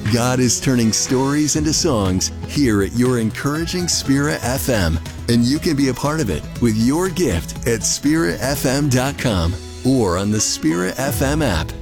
God is turning stories into songs here at your Encouraging Spirit FM, and you can be a part of it with your gift at spiritfm.com or on the Spirit FM app.